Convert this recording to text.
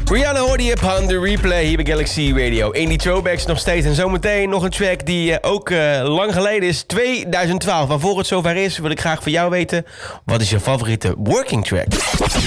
Rihanna hoorde je op de replay hier bij Galaxy Radio. In die throwbacks nog steeds. En zometeen nog een track die ook lang geleden is. 2012. Maar voor het zover is, wil ik graag van jou weten. Wat is je favoriete working track?